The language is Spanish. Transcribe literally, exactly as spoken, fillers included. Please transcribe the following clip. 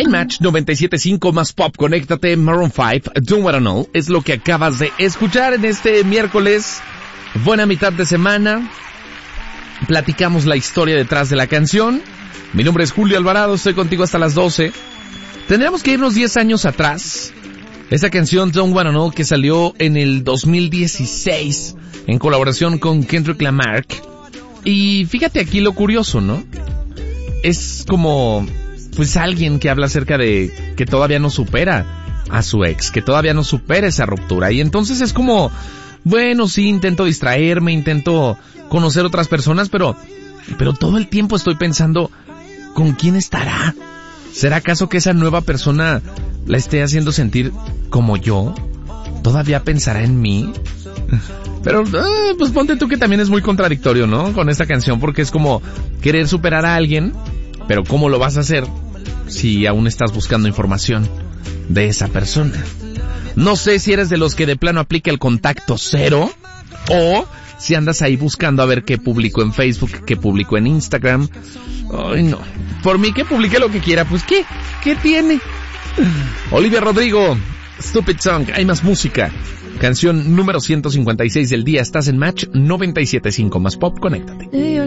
en Match noventa y siete punto cinco más pop, conéctate. Maroon cinco, Don't Wanna Know, es lo que acabas de escuchar en este miércoles. Buena mitad de semana. Platicamos la historia detrás de la canción. Mi nombre es Julio Alvarado, estoy contigo hasta las doce. Tendríamos que irnos diez años atrás. Esta canción Don't Wanna Know, que salió en el dos mil dieciséis en colaboración con Kendrick Lamar. Y fíjate aquí lo curioso, ¿no? Es como, pues, alguien que habla acerca de que todavía no supera a su ex, que todavía no supera esa ruptura. Y entonces es como, bueno, sí, intento distraerme, intento conocer otras personas, pero, pero todo el tiempo estoy pensando, ¿con quién estará? ¿Será acaso que esa nueva persona la esté haciendo sentir como yo? ¿Todavía pensará en mí? Pero, eh, pues ponte tú que también es muy contradictorio, ¿no? Con esta canción, porque es como querer superar a alguien, pero ¿cómo lo vas a hacer si aún estás buscando información de esa persona? No sé si eres de los que de plano aplica el contacto cero, o si andas ahí buscando a ver qué publicó en Facebook, qué publicó en Instagram. Ay, no. Por mí que publique lo que quiera, pues ¿qué? ¿Qué tiene? Olivia Rodrigo, Stupid Song, hay más música. Canción número ciento cincuenta y seis del día, estás en Match noventa y siete punto cinco más pop, conéctate.